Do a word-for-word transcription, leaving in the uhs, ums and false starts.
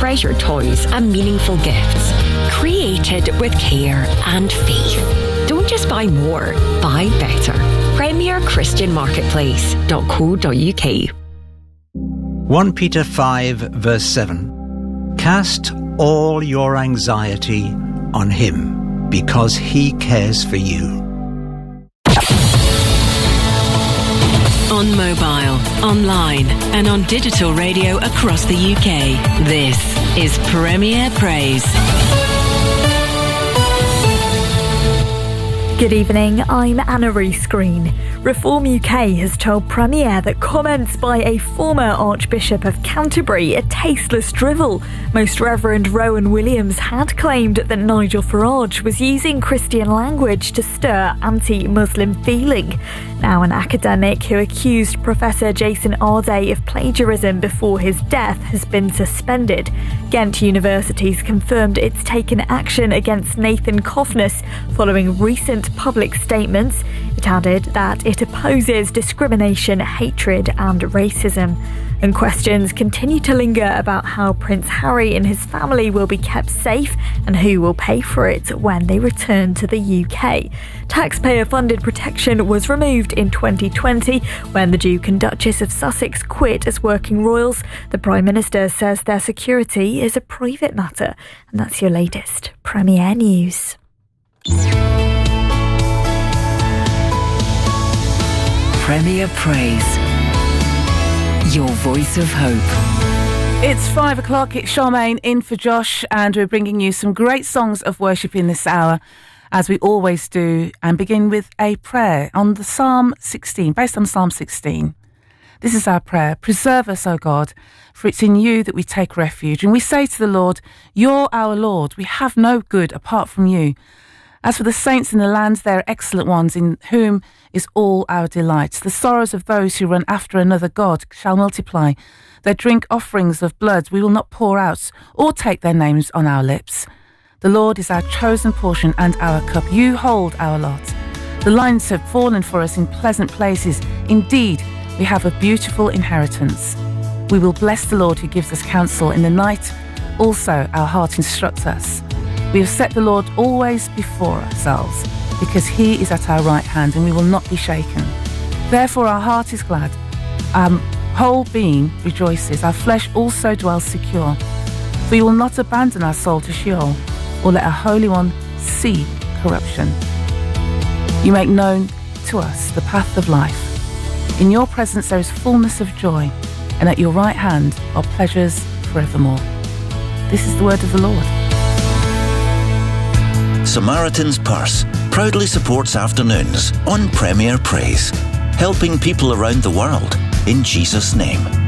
treasured toys and meaningful gifts. Created with care and faith. Don't just buy more, buy better. premier christian marketplace dot co dot uk. First Peter five verse seven. Cast all your anxiety on him, because he cares for you. On mobile, online and on digital radio across the U K, this is Premier Praise. Good evening, I'm Anna Rees-Green. Reform U K has told Premier that comments by a former Archbishop of Canterbury are tasteless drivel. Most Reverend Rowan Williams had claimed that Nigel Farage was using Christian language to stir anti-Muslim feeling. Now an academic who accused Professor Jason Arday of plagiarism before his death has been suspended. Ghent University's confirmed it's taken action against Nathan Kofnas following recent public statements. It added that it opposes discrimination, hatred and racism. And questions continue to linger about how Prince Harry and his family will be kept safe and who will pay for it when they return to the U K. Taxpayer-funded protection was removed in twenty twenty when the Duke and Duchess of Sussex quit as working royals. The Prime Minister says their security is a private matter. And that's your latest Premier News. Premier Praise. Your voice of hope. It's five o'clock, it's Charmaine in for Josh, and we're bringing you some great songs of worship in this hour, as we always do, and begin with a prayer on the Psalm sixteen, based on Psalm sixteen. This is our prayer. Preserve us, O God, for it's in you that we take refuge. And we say to the Lord, you're our Lord. We have no good apart from you. As for the saints in the land, they are excellent ones, in whom is all our delight. The sorrows of those who run after another God shall multiply. They drink offerings of blood we will not pour out, or take their names on our lips. The Lord is our chosen portion and our cup. You hold our lot. The lines have fallen for us in pleasant places. Indeed, we have a beautiful inheritance. We will bless the Lord who gives us counsel in the night. Also, our heart instructs us. We have set the Lord always before ourselves, because he is at our right hand and we will not be shaken. Therefore our heart is glad, our whole being rejoices, our flesh also dwells secure. For you will not abandon our soul to Sheol, or let our Holy One see corruption. You make known to us the path of life. In your presence there is fullness of joy, and at your right hand are pleasures forevermore. This is the word of the Lord. Samaritan's Purse proudly supports afternoons on Premier Praise, helping people around the world in Jesus' name.